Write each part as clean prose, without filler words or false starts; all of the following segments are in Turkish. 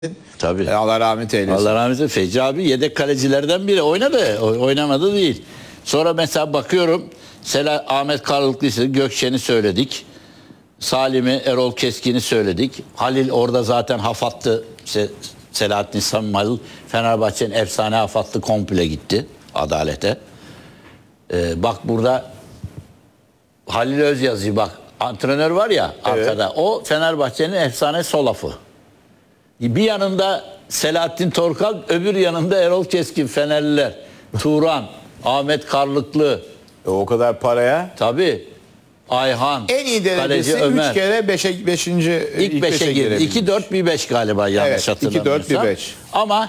Tabii. Allah rahmet eylesin. Allah rahmet eylesin. Fecri abi yedek kalecilerden biri. Oynadı. Oynamadı değil. Sonra mesela bakıyorum. Ahmet Karlıklı'yı, Gökçen'i söyledik. Salim'i, Erol Keskin'i söyledik. Halil orada zaten hafattı. Selahattin Sammal, Fenerbahçe'nin efsane hafattı, komple gitti adalete. Bak burada Halil Özyazı, bak antrenör var ya arkada. Evet. O Fenerbahçe'nin efsane sol afı. Bir yanında Selahattin Torkal, öbür yanında Erol Keskin, Fenerliler. Turan, Ahmet Karlıklı. O kadar paraya. Tabii. Ayhan. En iyi derecesi 3 kere 5'inci ilk 5'e girdi. 2-4-1-5 galiba, yanlış hatırlamıyorsam. 2-4-1-5. Ama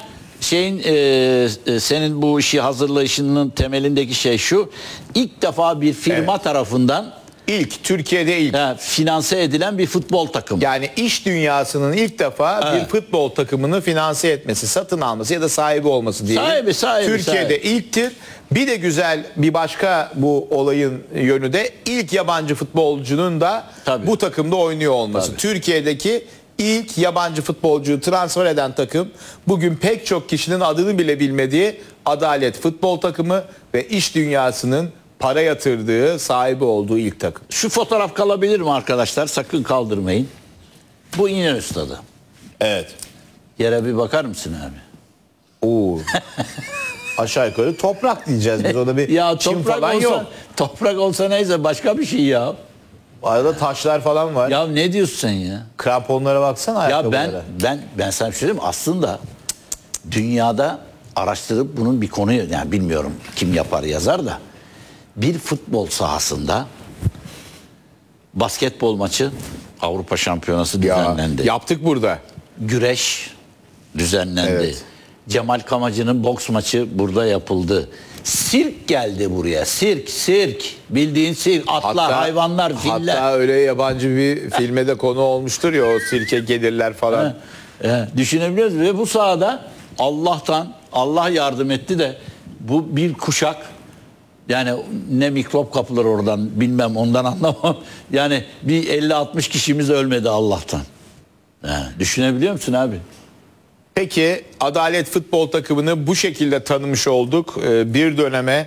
senin bu işi hazırlayışının temelindeki şey şu. İlk defa bir firma tarafından Türkiye'de ilk finanse edilen bir futbol takımı. Yani iş dünyasının ilk defa bir futbol takımını finanse etmesi, satın alması ya da sahibi olması diyelim. Sahibi. Türkiye'de ilktir. Bir de güzel bir başka bu olayın yönü de ilk yabancı futbolcunun da bu takımda oynuyor olması. Türkiye'deki ilk yabancı futbolcuyu transfer eden takım, bugün pek çok kişinin adını bile bilmediği Adalet Futbol Takımı ve iş dünyasının para yatırdığı, sahibi olduğu ilk takım. Şu fotoğraf kalabilir mi arkadaşlar? Sakın kaldırmayın. Bu İnönü Stadı. Evet. Yere bir bakar mısın abi? Oo. Aşağı yukarı toprak diyeceğiz biz, ona bir ya çim toprak falan olsa, yok. Toprak olsa neyse, başka bir şey ya. Arada taşlar falan var. Ya ne diyorsun sen ya? Kramponlara baksana ayakkabılara. Ya ben sana bir şey söyleyeyim mi? Aslında dünyada araştırıp bunun bir konuyu, yani bilmiyorum kim yapar yazar da, bir futbol sahasında basketbol maçı, Avrupa Şampiyonası düzenlendi. Yaptık burada. Güreş düzenlendi. Evet. Cemal Kamacı'nın boks maçı burada yapıldı. Sirk geldi buraya. Sirk. Bildiğin sirk. Atlar, hayvanlar, filler. Hatta öyle yabancı bir filme de konu olmuştur ya, o sirke gelirler falan. Düşünebiliyor musunuz? Ve bu sahada Allah yardım etti de bu bir kuşak, yani ne mikrop kapılır oradan bilmem, ondan anlamam. Yani bir 50-60 kişimiz ölmedi Allah'tan. Düşünebiliyor musun abi? Peki Adalet Futbol Takımı'nı bu şekilde tanımış olduk. Bir döneme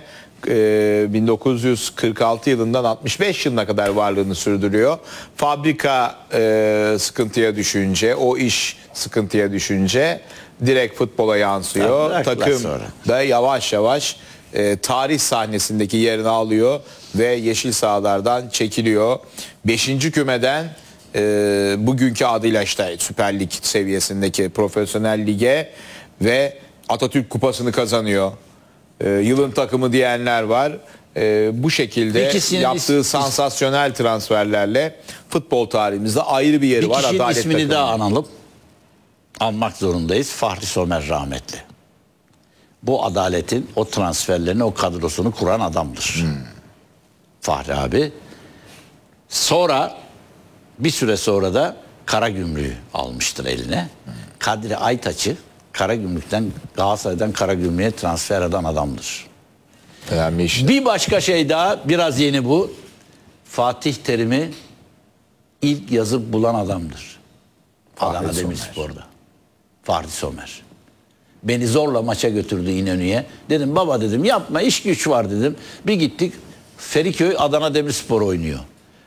1946 yılından 65 yılına kadar varlığını sürdürüyor. Fabrika sıkıntıya düşünce, o iş sıkıntıya düşünce direkt futbola yansıyor. Takım da yavaş yavaş tarih sahnesindeki yerini alıyor ve yeşil sahalardan çekiliyor. 5. kümeden bugünkü adıyla işte Süper Lig seviyesindeki profesyonel lige ve Atatürk Kupası'nı kazanıyor. Yılın takımı diyenler var. Bu şekilde yaptığı sansasyonel transferlerle futbol tarihimizde ayrı bir yeri var. Bir kişinin ismini takımı. daha anmak zorundayız. Fahri Somer rahmetli. Bu Adalet'in o transferlerini, o kadrosunu kuran adamdır. Fahri abi. Sonra bir süre sonra da Karagümrük'ü almıştır eline. Kadri Aytaç'ı Karagümrük'ten, Galatasaray'dan Karagümrük'e transfer eden adamdır. Önemli işte. Bir başka şey daha, biraz yeni bu. Fatih Terim'i ilk yazıp bulan adamdır. Adana Demirspor'da. Fahri Somer. Beni zorla maça götürdü İnönü'ye. Dedim baba, dedim yapma, iş güç var dedim. Bir gittik, Feriköy Adana Demirspor oynuyor.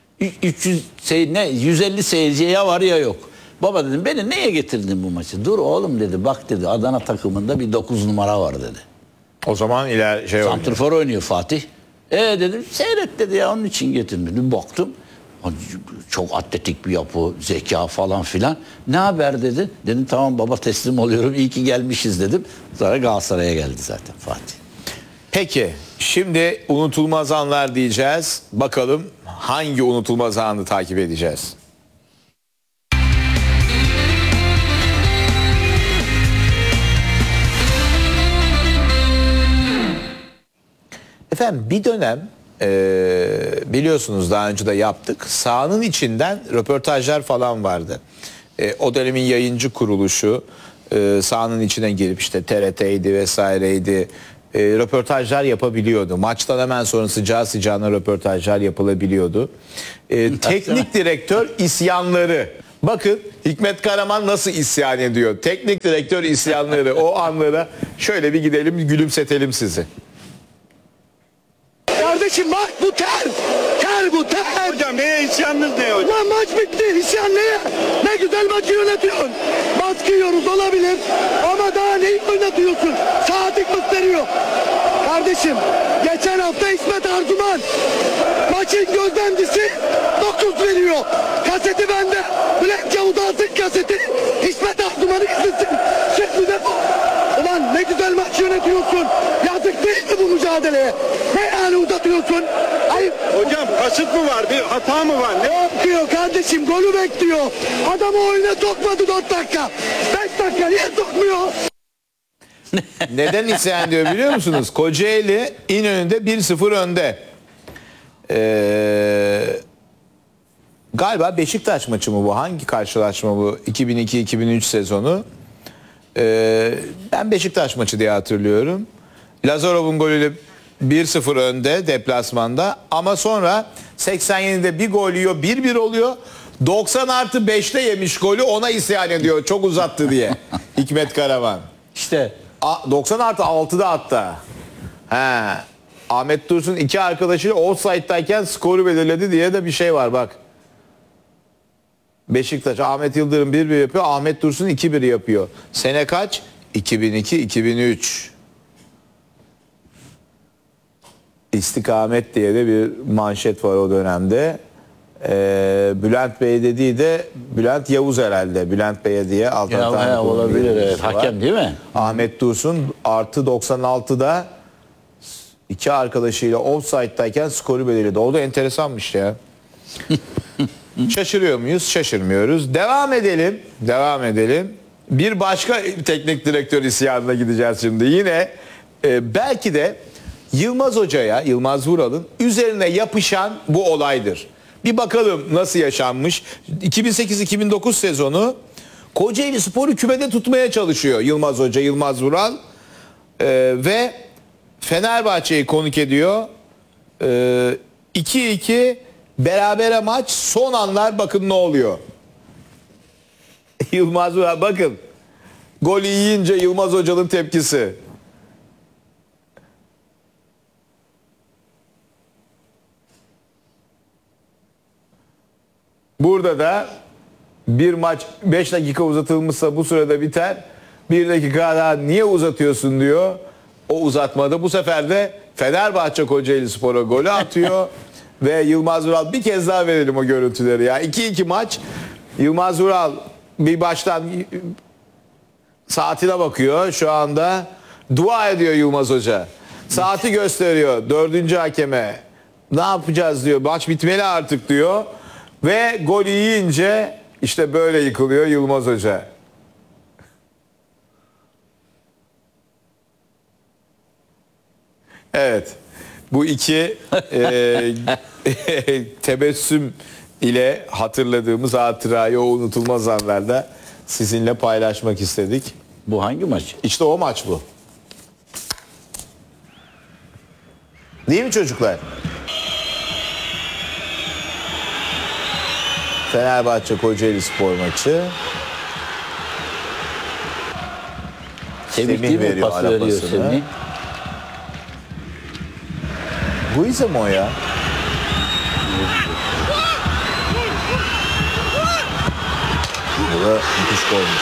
150 seyirciye ya var ya yok. Baba dedim, beni neye getirdin bu maçı? Dur oğlum dedi, bak dedi, Adana takımında bir 9 numara var dedi. O zaman santrfor oynuyor Fatih. Dedim seyret dedi, ya onun için getirdim. Baktım çok atletik bir yapı, zeka falan filan. Ne haber dedi. Dedim tamam baba, teslim oluyorum, iyi ki gelmişiz dedim. Sonra Galatasaray'a geldi zaten Fatih. Peki şimdi unutulmaz anlar diyeceğiz. Bakalım hangi unutulmaz anı takip edeceğiz? Efendim bir dönem biliyorsunuz, daha önce de yaptık. Sahanın içinden röportajlar falan vardı. O dönemin yayıncı kuruluşu sahanın içine girip işte TRT'ydi vesaireydi. Röportajlar yapabiliyordu. Maçtan hemen sonra sıcağı sıcağına röportajlar yapılabiliyordu. Teknik direktör isyanları Bakın Hikmet Karaman nasıl isyan ediyor. Teknik direktör isyanları, o anlara şöyle bir gidelim, gülümsetelim sizi. Kardeşim bak bu ter. Ter bu ter. Hocam neye isyanınız ne hocam? Lan maç bitti. İsyan neye? Ne güzel maçı yönetiyorsun. Baskı yiyoruz olabilir. Ama daha neyi oynatıyorsun? Saatlik gösteriyor. Kardeşim geçen hafta İsmet Arzuman maçın gözlemcisi 9 veriyor. Kaseti bende. Bülent Yavuz alsın kaseti. İsmet Arzuman'ı izlesin. Şimdi de ulan ne güzel maç yönetiyorsun. Yazık değil mi bu mücadeleye? Ne yani uzatıyorsun? Hayır. Hocam kasıt mı var? Bir hata mı var? Ne yapıyor kardeşim? Golü bekliyor. Adamı oyuna sokmadı 4 dakika. 5 dakika niye sokmuyor? Neden isyan diyor biliyor musunuz? Kocaeli İnönü'nde 1-0 önde. Galiba Beşiktaş maçı mı bu? Hangi karşılaşma bu? 2002-2003 sezonu. Ben Beşiktaş maçı diye hatırlıyorum. Lazarov'un golüyle 1-0 önde deplasmanda. Ama sonra 87'de bir gol yiyor, 1-1 oluyor. 90+5'te yemiş golü, ona isyan ediyor. Çok uzattı diye. Hikmet Karaman. İşte 90+6'da hatta. He. Ahmet Dursun iki arkadaşıyla offside'dayken skoru belirledi diye de bir şey var bak. Beşiktaş Ahmet Yıldırım 1-1 yapıyor. Ahmet Dursun 2-1 yapıyor. Sene kaç? 2002-2003. İstikamet diye de bir manşet var o dönemde. Bülent Bey dediği de Bülent Yavuz herhalde. Bülent Bey'e diye ya, olabilir evet. Hakem değil mi? Ahmet Dursun artı 96'da iki arkadaşıyla offside'dayken skoru belirledi. O da enteresanmış ya. Şaşırıyor muyuz? Şaşırmıyoruz. Devam edelim. Devam edelim. Bir başka teknik direktör isyanına gideceğiz şimdi. Yine belki de Yılmaz Hoca'ya, Yılmaz Vural'ın üzerine yapışan bu olaydır. Bir bakalım nasıl yaşanmış. 2008-2009 sezonu Kocaeli Spor'u kümede tutmaya çalışıyor Yılmaz Hoca, Yılmaz Vural. Ve Fenerbahçe'yi konuk ediyor. 2-2 berabere maç. Son anlar bakın ne oluyor. Yılmaz Vural bakın. Golü yiyince Yılmaz Hoca'nın tepkisi. Burada da bir maç 5 dakika uzatılmışsa bu sürede biter. 1 dakika daha niye uzatıyorsun diyor. O uzatmada bu sefer de Fenerbahçe Kocaeli Spor'a golü atıyor. Ve Yılmaz Vural, bir kez daha verelim o görüntüleri ya. 2-2 maç. Yılmaz Vural bir baştan saatine bakıyor şu anda. Dua ediyor Yılmaz Hoca. Saati gösteriyor 4. hakeme. Ne yapacağız diyor. Maç bitmeli artık diyor. Ve gol yiyince işte böyle yıkılıyor Yılmaz Hoca. Evet. Bu iki tebessüm ile hatırladığımız hatırayı o unutulmaz anlarda sizinle paylaşmak istedik. Bu hangi maç? İşte o maç bu. Değil mi çocuklar? Fenerbahçe Kocaeli Spor maçı. Semih değil mi pas veriyor Semih? Guiza mı o ya? Bu da müthiş olmuş.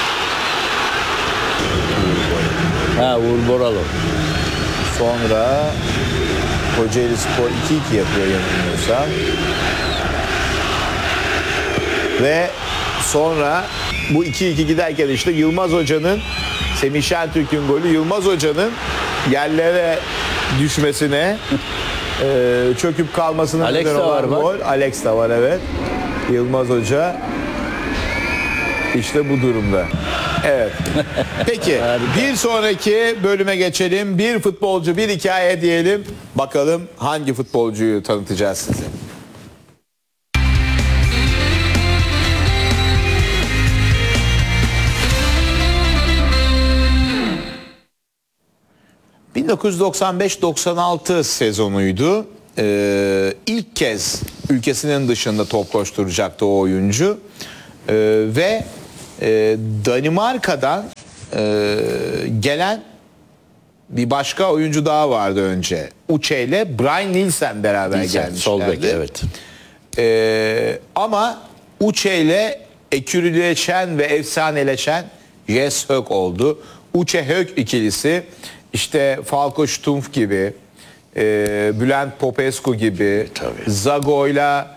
Ha, Uğur Boralı. Sonra Kocaeli Spor 2-2 yapıyor yanılmıyorsam. Ve sonra bu 2-2 giderken işte Yılmaz Hoca'nın, Semih Şentürk'ün golü, Yılmaz Hoca'nın yerlere düşmesine, çöküp kalmasına Alex neden de olan var, gol. Alex de var evet. Yılmaz Hoca işte bu durumda. Evet. Peki bir sonraki bölüme geçelim. Bir futbolcu, bir hikaye diyelim. Bakalım hangi futbolcuyu tanıtacağız size. ...1995-96 sezonuydu. İlk kez ülkesinin dışında top koşturacaktı o oyuncu. Ve Danimarka'dan gelen bir başka oyuncu daha vardı önce. Uche ile Brian Nielsen beraber gelmişlerdi. Sol bek, evet. Ama Uche ile ekürüleşen ve efsaneleşen Jes Høg oldu. Uche Høg ikilisi işte Falco Stumpf gibi, Bülent Popescu gibi, Tabii. Zago'yla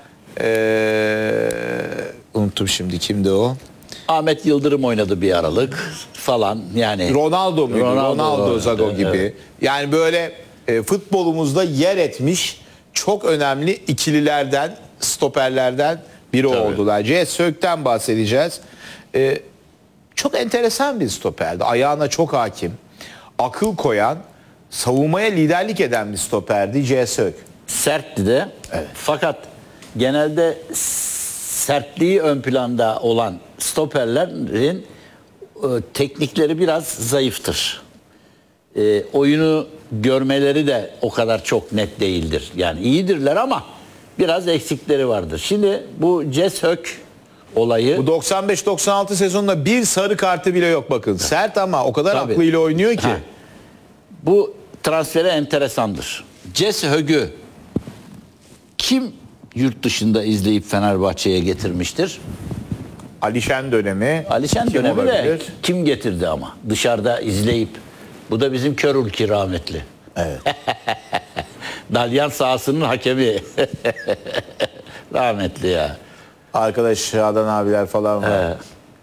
unuttum şimdi kimdi o? Ahmet Yıldırım oynadı bir aralık falan yani. Ronaldo muydu? Ronaldo Zago evet, gibi. evet. Yani böyle futbolumuzda yer etmiş çok önemli ikililerden, stoperlerden biri oldular. Jes Høg'den bahsedeceğiz. Çok enteresan bir stoperdi. Ayağına çok hakim, akıl koyan, savunmaya liderlik eden bir stoperdi Jes Høg. Sertti de. Fakat genelde sertliği ön planda olan stoperlerin teknikleri biraz zayıftır. Oyunu görmeleri de o kadar çok net değildir. Yani iyidirler ama biraz eksikleri vardır. Şimdi bu Jes Høg olayı... Bu 95-96 sezonunda bir sarı kartı bile yok bakın. Sert ama o kadar Tabii. aklıyla oynuyor ki. Ha. Bu transferi enteresandır. Jes Høg'ü kim yurt dışında izleyip Fenerbahçe'ye getirmiştir? Alişen dönemi. Alişen kim dönemi de olabilir? kim getirdi ama dışarıda izleyip. Bu da bizim Körülki rahmetli. Evet. Dalyan sahasının hakemi. Rahmetli ya. Arkadaş Adan abiler falan var.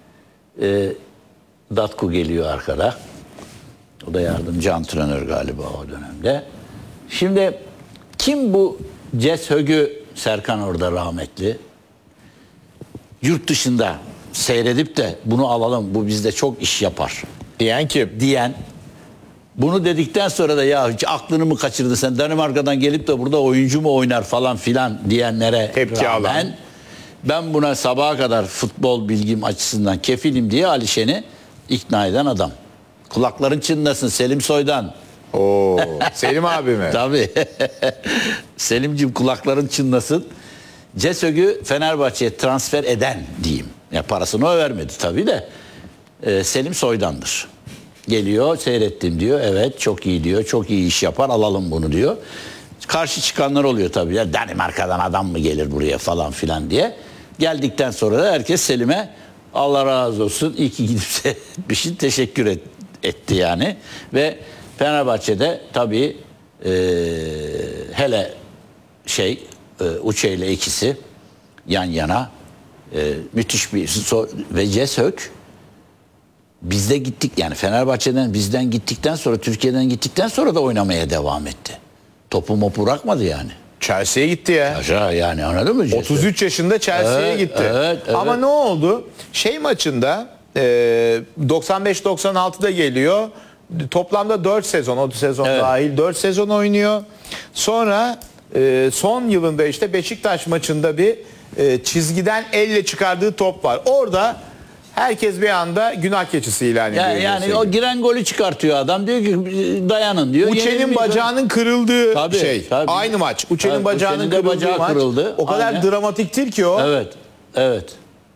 Datku geliyor arkada. O da yardımcı antrenör galiba o dönemde. Şimdi kim bu Jes Høg'ü, Serkan orada rahmetli, yurt dışında seyredip de bunu alalım, bu bizde çok iş yapar Diyen kim? diyen, bunu dedikten sonra da ya hiç aklını mı kaçırdın sen, Danimarka'dan gelip de burada oyuncu mu oynar falan filan diyenlere Tepki rağmen alan. ben buna sabaha kadar futbol bilgim açısından kefilim diye Alişen'i ikna eden adam. Kulakların çınlasın Selim Soydan. Oo, Selim abi mi? Tabii. Selim'cim kulakların çınlasın. Jes Høg'ü Fenerbahçe'ye transfer eden diyeyim. Ya parasını o vermedi tabii de. Selim Soydan'dır. Geliyor, seyrettim diyor. Evet çok iyi diyor. Çok iyi iş yapar, alalım bunu diyor. Karşı çıkanlar oluyor tabii. Ya Danimarka'dan adam mı gelir buraya falan filan diye. Geldikten sonra da herkes Selim'e Allah razı olsun, iyi ki gidip seyretmişsin, teşekkür etti yani. Ve Fenerbahçe'de tabii hele Uche ile ikisi yan yana müthiş bir ve Jes Høg bizde gittik yani Fenerbahçe'den bizden gittikten sonra, Türkiye'den gittikten sonra da oynamaya devam etti. Topu mopu bırakmadı yani. Chelsea'ye gitti ya. Aşağı yani, anladın mı? Jes Høg? 33 yaşında Chelsea'ye Evet, gitti. evet. Ama ne oldu? Maçında 95-96'da geliyor. Toplamda 4 sezon, o sezon dahil 4 sezon oynuyor. Sonra son yılında işte Beşiktaş maçında bir çizgiden elle çıkardığı top var. Orada herkes bir anda günah keçisi ilan ediyor. Yani o giren golü çıkartıyor adam. Diyor ki dayanın diyor. Uçe'nin Yenilmeyiz. bacağının kırıldığı Tabii, tabii. Aynı maç. Uçe'nin Evet, bacağının Uçe'nin de kırıldığı bacağı maç. kırıldı. O kadar Aynen. dramatiktir ki o. Evet.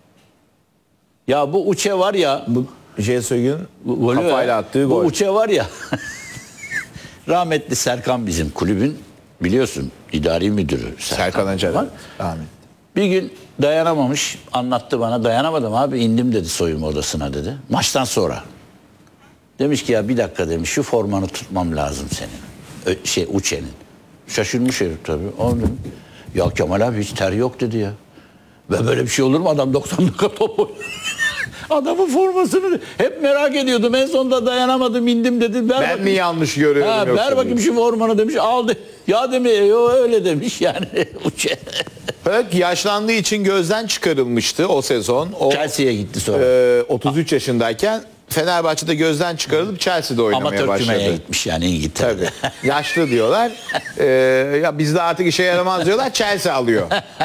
Ya bu Uche var ya. Jes Høg'ün Golü kafayla attığı bu gol. Uche var ya. Rahmetli Serkan bizim kulübün biliyorsun idari müdürü. Serkan Acar. var. Amin. Bir gün dayanamamış, anlattı bana. Dayanamadım abi, indim dedi soyunma odasına dedi. Maçtan sonra. Demiş ki ya bir dakika demiş, şu formanı tutmam lazım senin. Uche'nin. Şaşırmış herif tabii. Oğlum, ya Kemal abi hiç ter yok dedi ya. Ve böyle bir şey olur mu, adam 90 dakika top oynuyor. Adamın formasını hep merak ediyordum. En sonunda dayanamadım, indim dedi. Ben mi yanlış görüyorum yoksa ver bakayım şu formanı demiş. Aldı. Ya demiş öyle demiş yani. Uche. Hög yaşlandığı için gözden çıkarılmıştı o sezon. O Chelsea'ye gitti sonra. 33 yaşındayken Fenerbahçe'de gözden çıkarılıp Chelsea'de oynamaya Amatör başladı. kümeye gitmiş yani İngiltere'de. Tabii. Yaşlı diyorlar. Ya bizde artık işe yaramaz diyorlar. Chelsea alıyor.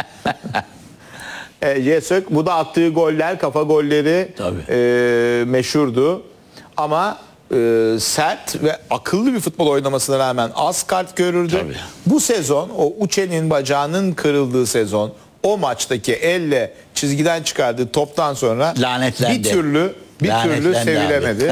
Jes Høg, bu da attığı goller, kafa golleri meşhurdu. Ama sert ve akıllı bir futbol oynamasına rağmen az kart görürdü. Tabii. Bu sezon o Uche'nin bacağının kırıldığı sezon o maçtaki elle çizgiden çıkardığı toptan sonra Lanetlendi. bir türlü Lanetlendi abi. sevilemedi.